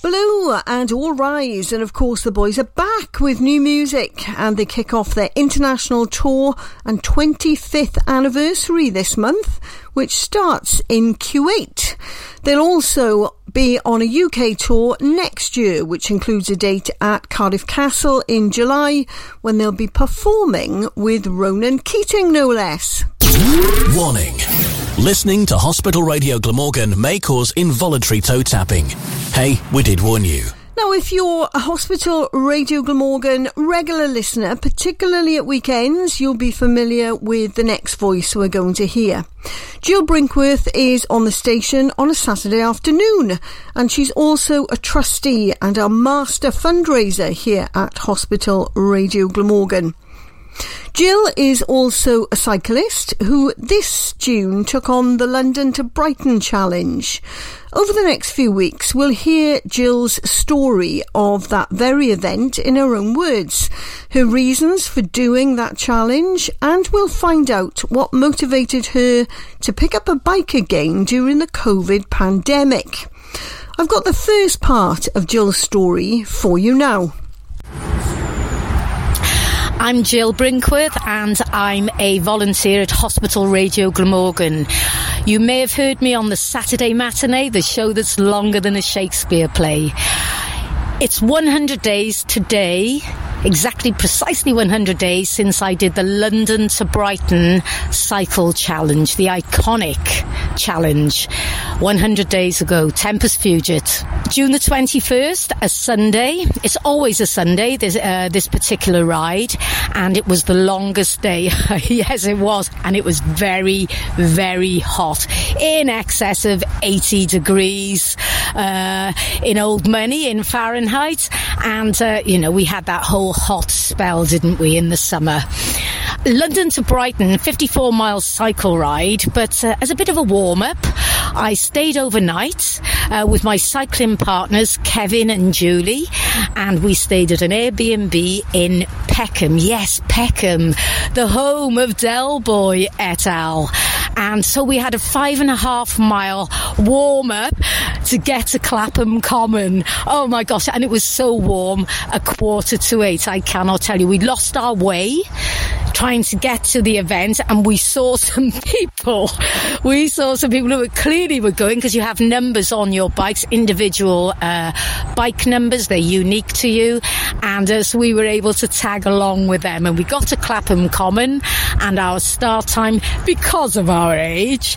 Blue and All Rise, and of course the boys are back with new music, and they kick off their international tour and 25th anniversary this month, which starts in Kuwait. They'll also be on a UK tour next year, which includes a date at Cardiff Castle in July, when they'll be performing with Ronan Keating, no less. Warning. Listening to Hospital Radio Glamorgan may cause involuntary toe tapping. Hey, we did warn you. Now, if you're a Hospital Radio Glamorgan regular listener, particularly at weekends, you'll be familiar with the next voice we're going to hear. Jill Brinkworth is on the station on a Saturday afternoon, and she's also a trustee and our master fundraiser here at Hospital Radio Glamorgan. Jill is also a cyclist who this June took on the London to Brighton Challenge. Over the next few weeks, we'll hear Jill's story of that very event in her own words, her reasons for doing that challenge, and we'll find out what motivated her to pick up a bike again during the COVID pandemic. I've got the first part of Jill's story for you now. I'm Jill Brinkworth, and I'm a volunteer at Hospital Radio Glamorgan. You may have heard me on the Saturday matinee, the show that's longer than a Shakespeare play. It's 100 days today, precisely 100 days since I did the London to Brighton Cycle Challenge, the iconic challenge, 100 days ago, Tempus Fugit. June the 21st, a Sunday. It's always a Sunday, this particular ride, and it was the longest day. Yes, it was, and it was very, very hot, in excess of 80 degrees in old money, in Fahrenheit, and, we had that whole hot spell, didn't we, in the summer. London to Brighton, 54-mile cycle ride, but as a bit of a warm-up, I stayed overnight with my cycling partners, Kevin and Julie, and we stayed at an Airbnb in Peckham. Yes, Peckham, the home of Del Boy et al. And so we had a 5.5-mile warm-up to get to Clapham Common. Oh my gosh, and it was so warm, 7:45, I cannot tell you. We lost our way trying to get to the event, and we saw some people who clearly were going, because you have numbers on your bikes, individual bike numbers, they're unique to you, and so we were able to tag along with them, and we got to Clapham Common, and our start time, because of our age,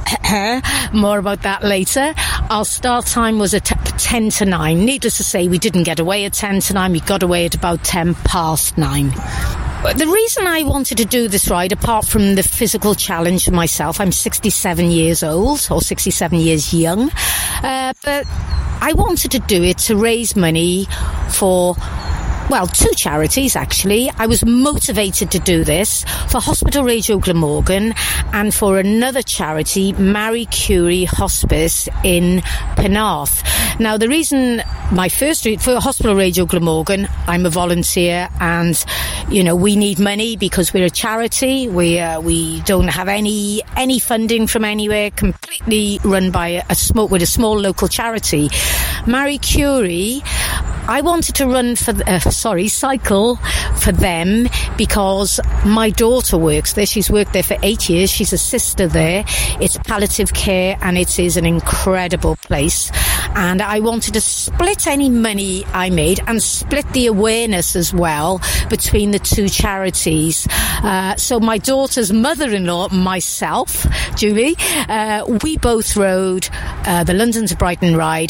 more about that later, our start time was at 10 to 9. Needless to say, we didn't get away at 10 to 9, we got away at about 10 past 9. The reason I wanted to do this ride, apart from the physical challenge for myself, I'm 67 years old, or 67 years young, but I wanted to do it to raise money for, two charities, actually. I was motivated to do this for Hospital Radio Glamorgan and for another charity, Marie Curie Hospice in Penarth. Now, the reason for Hospital Radio Glamorgan, I'm a volunteer, and, we need money because we're a charity. We don't have any funding from anywhere, completely run by a small local charity. Marie Curie, I wanted to cycle for them because my daughter works there. She's worked there for 8 years. She's a sister there. It's palliative care, and it is an incredible place. And I wanted to split any money I made and split the awareness as well between the two charities. So my daughter's mother-in-law, myself, Julie, we both rode the London to Brighton ride,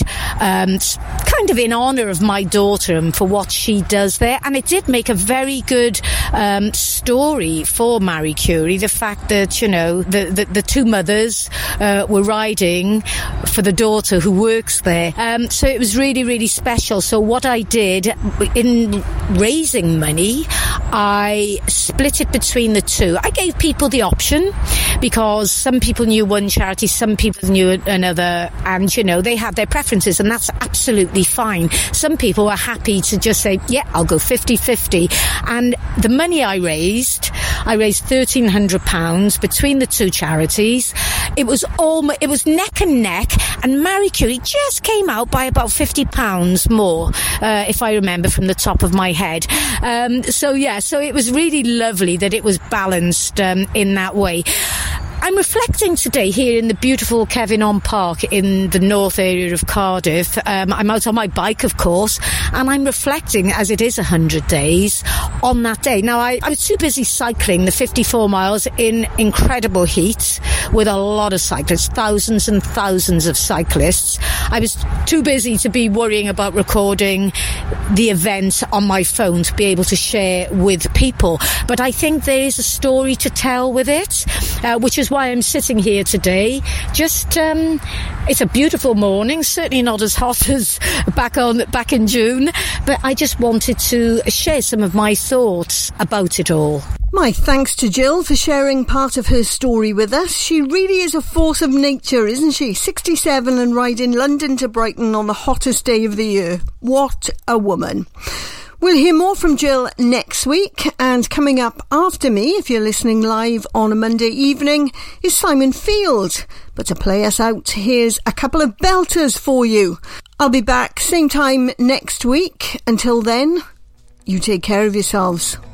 kind of in honour of my daughter and for what she does there. And it did make a very good story for Marie Curie, the fact that, the two mothers were riding for the daughter who works there. So it was really, really special. So what I did in raising money, I split it between the two. I gave people the option because some people knew one charity, some people knew another, and, they had their preferences, and that's absolutely fine. Some people were happy to just say, yeah, I'll go 50-50. And the money I raised £1,300 between the two charities. It was neck and neck, and Marie Curie just came out by about £50 more, if I remember from the top of my head. So it was really lovely that it was balanced in that way. I'm reflecting today here in the beautiful Kevin-on Park in the north area of Cardiff. I'm out on my bike, of course, and I'm reflecting, as it is 100 days, on that day. Now, I was too busy cycling the 54 miles in incredible heat with a lot of cyclists, thousands and thousands of cyclists. I was too busy to be worrying about recording the event on my phone to be able to share with people. But I think there is a story to tell with it, which is why I'm sitting here today. Just, it's a beautiful morning, certainly not as hot as back in June, but I just wanted to share some of my thoughts about it all. My thanks to Jill for sharing part of her story with us. She really is a force of nature, isn't she? 67 and riding London to Brighton on the hottest day of the year. What a woman. We'll hear more from Jill next week, and coming up after me, if you're listening live on a Monday evening, is Simon Field. But to play us out, here's a couple of belters for you. I'll be back same time next week. Until then, you take care of yourselves.